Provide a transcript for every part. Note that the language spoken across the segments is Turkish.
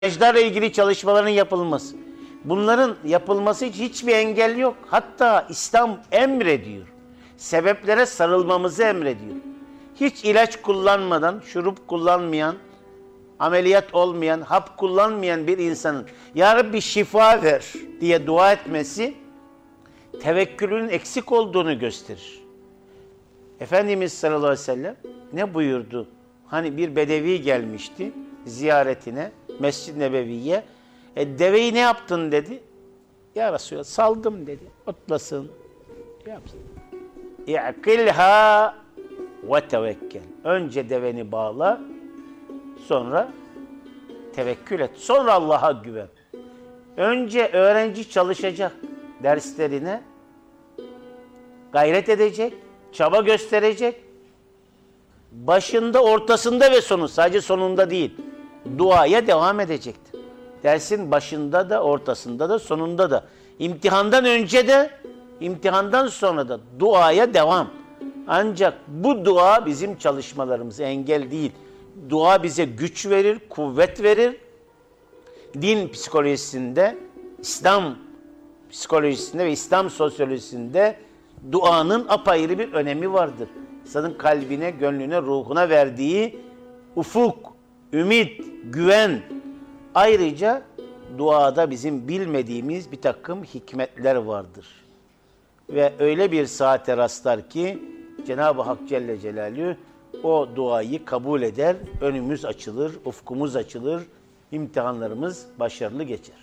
Barajlarla ilgili çalışmaların yapılması. Bunların yapılması için hiçbir engel yok. Hatta İslam emrediyor. Sebeplere sarılmamızı emrediyor. Hiç ilaç kullanmadan, şurup kullanmayan, ameliyat olmayan, hap kullanmayan bir insanın "Ya Rabbi şifa ver" diye dua etmesi tevekkülün eksik olduğunu gösterir. Efendimiz sallallahu aleyhi ve sellem ne buyurdu? Hani bir bedevi gelmişti ziyaretine, Mescid-i Nebevi'ye. Deveyi ne yaptın dedi. Ya Resulallah saldım dedi. Otlasın. Yapsın. İ'kilha ve tevekkel. Önce deveni bağla, sonra tevekkül et. Sonra Allah'a güven. Önce öğrenci çalışacak derslerine, gayret edecek, çaba gösterecek. Başında, ortasında ve sonu, sadece sonunda değil, duaya devam edecektir. Dersin başında da, ortasında da, sonunda da, imtihandan önce de, imtihandan sonra da duaya devam. Ancak bu dua bizim çalışmalarımıza engel değil. Dua bize güç verir, kuvvet verir. Din psikolojisinde, İslam psikolojisinde ve İslam sosyolojisinde duanın apayrı bir önemi vardır. İnsanın kalbine, gönlüne, ruhuna verdiği ufuk, ümit, güven. Ayrıca duada bizim bilmediğimiz bir takım hikmetler vardır. Ve öyle bir saate rastlar ki Cenab-ı Hak Celle Celaluhu o duayı kabul eder, önümüz açılır, ufkumuz açılır, imtihanlarımız başarılı geçer.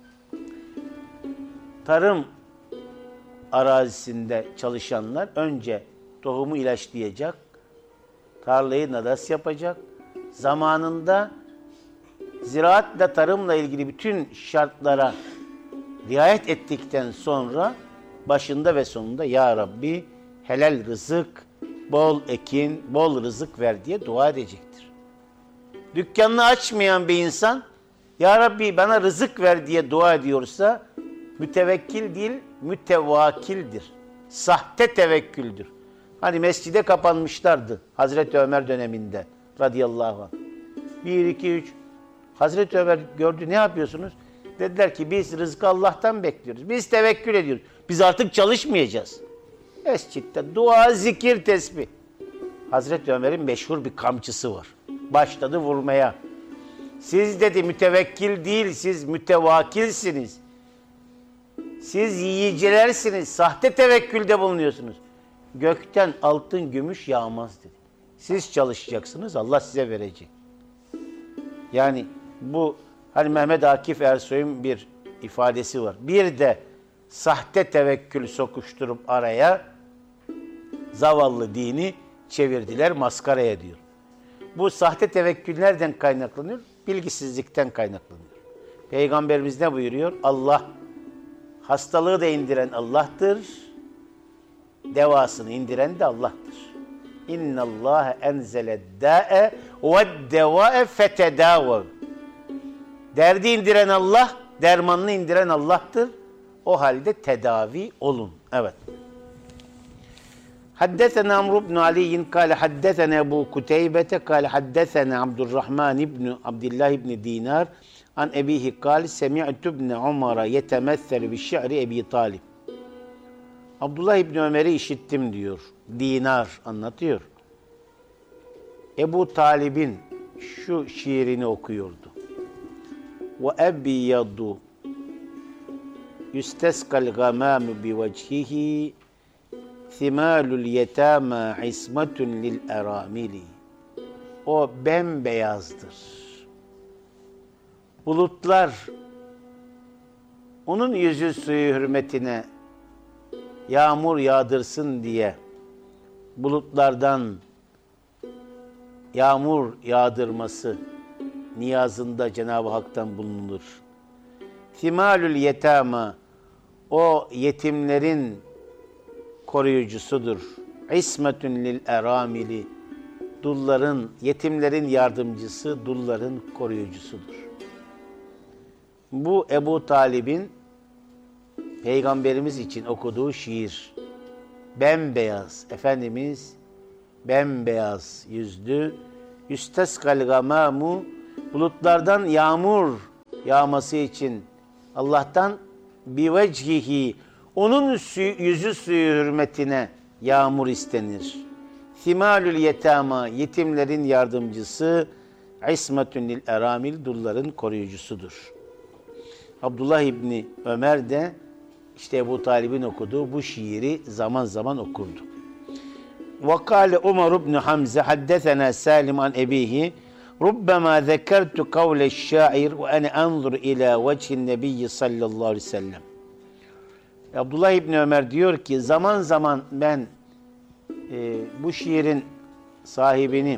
Tarım arazisinde çalışanlar önce tohumu ilaçlayacak, tarlayı nadas yapacak, zamanında ziraatle, tarımla ilgili bütün şartlara riayet ettikten sonra başında ve sonunda "Ya Rabbi helal rızık, bol ekin, bol rızık ver" diye dua edecektir. Dükkanını açmayan bir insan "Ya Rabbi bana rızık ver" diye dua ediyorsa mütevekkil değil, mütevakildir. Sahte tevekküldür. Hani mescide kapanmışlardı Hazreti Ömer döneminde radıyallahu anh. 1, 2, 3. Hazreti Ömer gördü, ne yapıyorsunuz? Dediler ki biz rızkı Allah'tan bekliyoruz. Biz tevekkül ediyoruz. Biz artık çalışmayacağız. Mescitte dua, zikir, tesbih. Hazreti Ömer'in meşhur bir kamçısı var. Başladı vurmaya. Siz dedi mütevekkil değil, siz mütevakilsiniz. Siz yiyicilersiniz, sahte tevekkülde bulunuyorsunuz. Gökten altın, gümüş yağmaz dedi. Siz çalışacaksınız, Allah size verecek. Yani bu hani Mehmet Akif Ersoy'un bir ifadesi var. Bir de sahte tevekkül sokuşturup araya zavallı dini çevirdiler maskaraya diyor. Bu sahte tevekkül nereden kaynaklanıyor? Bilgisizlikten kaynaklanıyor. Peygamberimiz ne buyuruyor? Allah hastalığı da indiren Allah'tır. Devasını indiren de Allah'tır. İnna Allah enzele da'e ve deva'e fetedâvev. Derdi indiren Allah, dermanını indiren Allah'tır. O halde tedavi olun. Evet. Haddesena Amr ibn Ali kâle haddesena Ebu Kuteybete kâle haddesena Abdurrahman ibn Abdullah ibn Dinar an ebihi kâle semi'tu ibn Umar'a yetemessel bi şi'ri Ebi Talib. Abdullah İbni Ömer'i işittim diyor. Dinar anlatıyor. Ebu Talib'in şu şiirini okuyordu. Ve ebyadu yusteskal gamâmu bi vecihi thimâlul yetâmâ ismetun lil eramili. O bembeyazdır. Bulutlar onun yüzü suyu hürmetine yağmur yağdırsın diye bulutlardan yağmur yağdırması niyazında Cenab-ı Hak'tan bulunur. Thimalül yetama, o yetimlerin koruyucusudur. İsmetün lil eramili, dulların, yetimlerin yardımcısı, dulların koruyucusudur. Bu Ebu Talib'in Peygamberimiz için okuduğu şiir. Bembeyaz, Efendimiz bembeyaz yüzlü, yüsteskal gamamu, bulutlardan yağmur yağması için Allah'tan bi vecihi, onun yüzü suyu hürmetine yağmur istenir. Thimalül yetama, yetimlerin yardımcısı, ismetün lil eramil, dulların koruyucusudur. Abdullah İbni Ömer de işte Ebu Talib'in okuduğu bu şiiri zaman zaman okurdu. وقال عمر بن حمزة حدثنا سالم عن أبيه ربما ذكرت قول الشاعر وأنا أنظر إلى وجه النبي sallallahu aleyhi ve sellem. Abdullah İbni Ömer diyor ki zaman zaman ben bu şiirin sahibini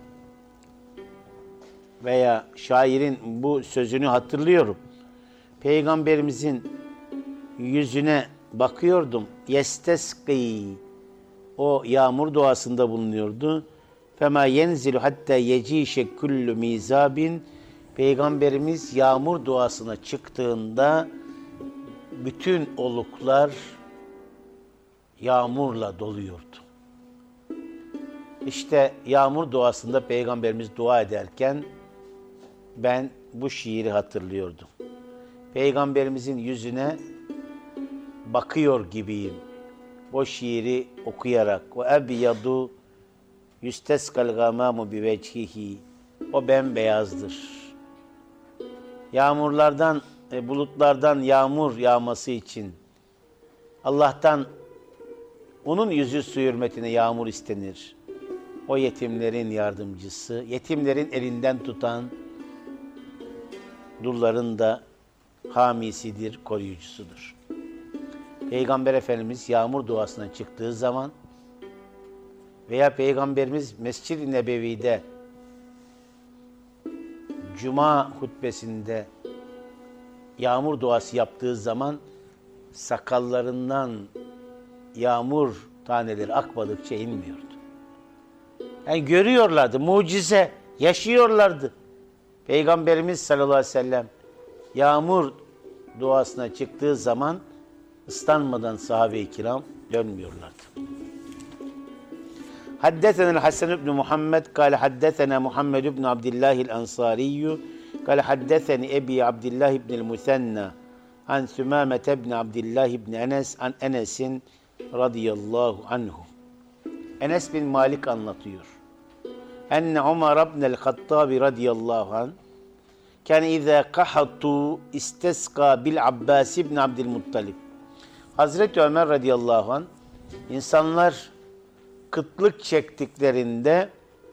veya şairin bu sözünü hatırlıyorum. Peygamberimizin yüzüne bakıyordum. Yesteski, o yağmur duasında bulunuyordu. Fema yenzilu hatta yecişe kullu mizabin. Peygamberimiz yağmur duasına çıktığında bütün oluklar yağmurla doluyordu. İşte yağmur duasında Peygamberimiz dua ederken ben bu şiiri hatırlıyordum. Peygamberimizin yüzüne bakıyor gibiyim. O şiiri okuyarak ve ebyadu yüsteskal gamamu bi vecihi, o bembeyazdır. Yağmurlardan, bulutlardan yağmur yağması için Allah'tan onun yüzü su hürmetine yağmur istenir. O yetimlerin yardımcısı, yetimlerin elinden tutan, dulların da hamisidir, koruyucusudur. Peygamber Efendimiz yağmur duasına çıktığı zaman veya Peygamberimiz Mescid-i Nebevi'de Cuma hutbesinde yağmur duası yaptığı zaman sakallarından yağmur taneleri akmadıkça inmiyordu. Yani görüyorlardı, mucize, yaşıyorlardı. Peygamberimiz sallallahu aleyhi ve sellem yağmur duasına çıktığı zaman ıslanmadan sahabe-i kiram dönmüyorlardı. Haddetena Hasan ibn Muhammed kâle haddetena Muhammed ibn Abdullah el-Ansariyyü kâle haddeteni Ebi Abdullah ibn el-Musenna an Sümâmet ibn Abdullah ibn Enes an Enes'in radıyallahu anhu. Enes bin Malik anlatıyor. Enne Umar ibn el-Hattabi radıyallahu anh kâne izâ kahatu istesqa bil Abbas ibn Abdülmuttalib. Hazreti Ömer radıyallahu anh insanlar kıtlık çektiklerinde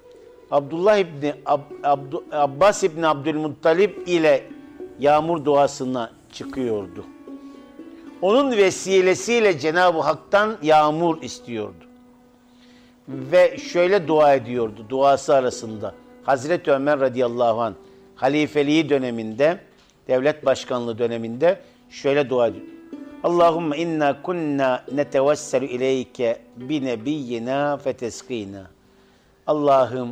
Abbas İbni Abdülmuttalib ile yağmur duasına çıkıyordu. Onun vesilesiyle Cenab-ı Hak'tan yağmur istiyordu. Ve şöyle dua ediyordu duası arasında. Hazreti Ömer radıyallahu anh halifeliği döneminde, devlet başkanlığı döneminde şöyle dua ediyor. Allahümme inna kunna netevesselu ileyke bi nebiyyina feteskina. Allah'ım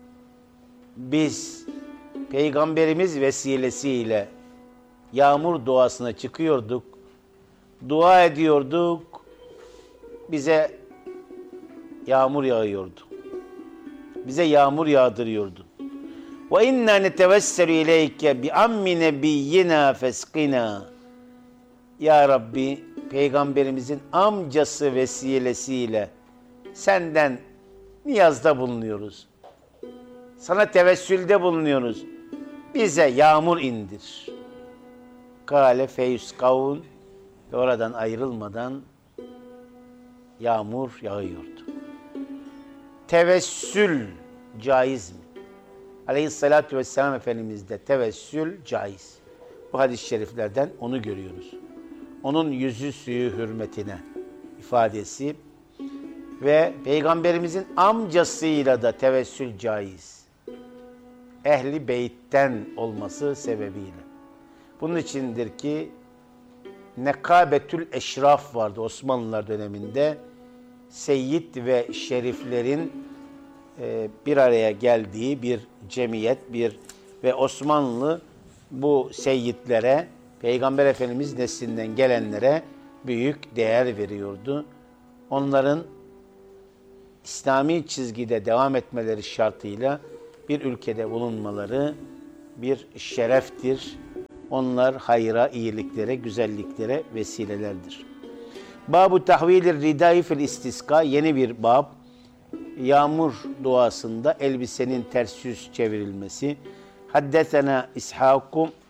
biz Peygamberimiz vesilesiyle yağmur duasına çıkıyorduk, dua ediyorduk, bize yağmur yağıyordu. Bize yağmur yağdırıyordu. Ve inna netevesselu ileyke bi ammi nebiyyina feskina. Ya Rabbi, Peygamberimizin amcası vesilesiyle senden niyazda bulunuyoruz. Sana tevessülde bulunuyoruz. Bize yağmur indir. Kâle feyuskavun, ve oradan ayrılmadan yağmur yağıyordu. Tevessül caiz mi? Aleyhissalatu vesselam Efendimiz'de tevessül caiz. Bu hadis-i şeriflerden onu görüyoruz. Onun yüzü suyu hürmetine ifadesi ve Peygamberimizin amcasıyla da tevessül caiz. Ehli beytten olması sebebiyle. Bunun içindir ki Nekabetül Eşraf vardı Osmanlılar döneminde. Seyyid ve şeriflerin bir araya geldiği bir cemiyet, ve Osmanlı bu seyyidlere, Peygamber Efendimiz neslinden gelenlere büyük değer veriyordu. Onların İslami çizgide devam etmeleri şartıyla bir ülkede bulunmaları bir şereftir, Onlar hayra, iyiliklere, güzelliklere vesilelerdir. Babu tahvilir ridai fil istiska, yeni bir bab. Yağmur duasında elbisenin ters yüz çevrilmesi. Haddesena İshak'u